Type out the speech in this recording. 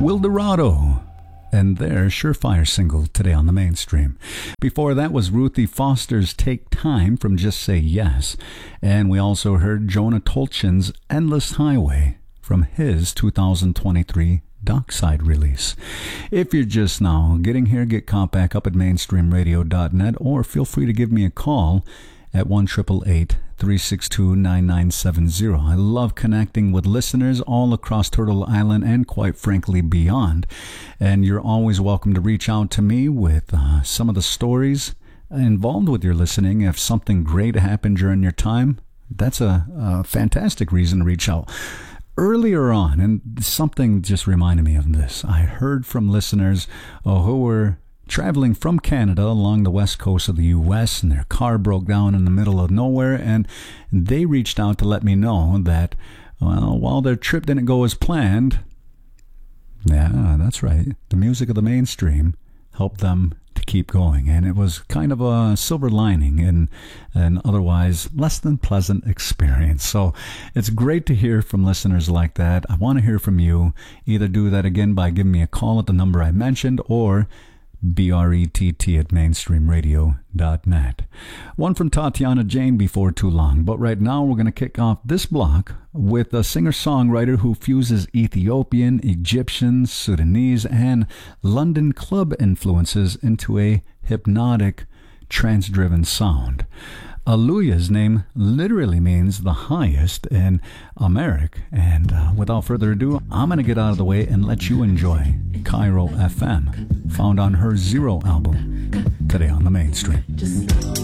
Wildorado and their surefire single today on the mainstream. Before that was Ruthie Foster's Take Time from Just Say Yes. And we also heard Jonah Tolchin's Endless Highway from his 2023 Dockside release. If you're just now getting here, get caught back up at mainstreamradio.net or feel free to give me a call at 1-888-362-9970. I love connecting with listeners all across Turtle Island and quite frankly beyond. And you're always welcome to reach out to me with some of the stories involved with your listening. If something great happened during your time, that's a fantastic reason to reach out. Earlier on, and something just reminded me of this, I heard from listeners who were traveling from Canada along the west coast of the U.S. and their car broke down in the middle of nowhere, and they reached out to let me know that, well, while their trip didn't go as planned, yeah, that's right, the music of the mainstream helped them to keep going, and it was kind of a silver lining in an otherwise less than pleasant experience. So it's great to hear from listeners like that. I want to hear from you. Either do that again by giving me a call at the number I mentioned, or BRETT at mainstreamradio.net. One from Tatiana Jane before too long, but right now we're going to kick off this block with a singer-songwriter who fuses Ethiopian, Egyptian, Sudanese, and London club influences into a hypnotic, trance-driven sound. Aluya's name literally means the highest in Amharic. And without further ado, I'm going to get out of the way and let you enjoy Cairo FM, found on her Zero album, today on the mainstream.